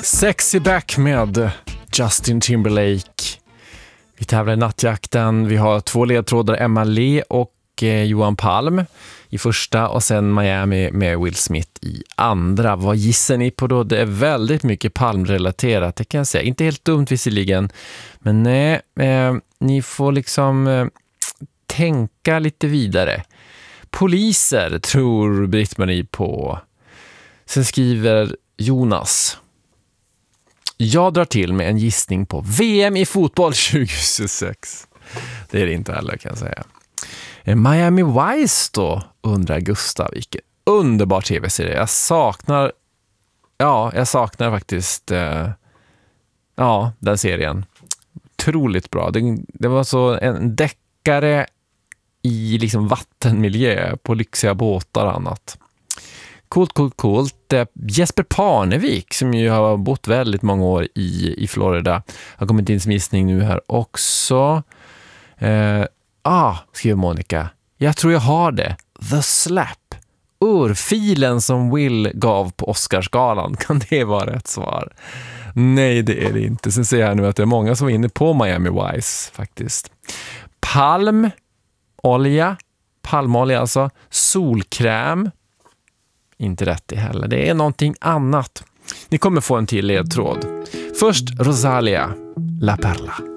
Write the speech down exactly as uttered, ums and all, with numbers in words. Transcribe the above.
Sexy Back med Justin Timberlake. Vi tävlar i nattjakten. Vi har två ledtrådar, Emma Le och eh, Johan Palm i första och sen Miami med Will Smith i andra. Vad gissar ni på då? Det är väldigt mycket Palm-relaterat, det kan jag säga. Inte helt dumt visserligen, men nej, eh, ni får liksom eh, tänka lite vidare. Poliser tror Britt-Marie på. Sen skriver Jonas: jag drar till med en gissning på V M i fotboll tjugohundrasex. Det är det inte heller, kan jag säga. Miami Vice då, undrar Gustav. Vilken underbar tv-serie. Jag saknar ja, jag saknar faktiskt eh, ja, den serien. Otroligt bra. Det, det var så en deckare i liksom vattenmiljö på lyxiga båtar och annat. Coolt, coolt, coolt. Jesper Parnevik, som ju har bott väldigt många år i, i Florida, har kommit in som gissning nu här också. Eh, ah, skriver Monica. Jag tror jag har det. The Slap. Urfilen som Will gav på Oscarsgalan. Kan det vara rätt svar? Nej, det är det inte. Sen säger jag nu att det är många som är inne på Miami Vice faktiskt. Palm, olja, palmolja alltså, solkräm. Inte rätt det heller. Det är någonting annat. Ni kommer få en till ledtråd. Först Rosalia, La Perla.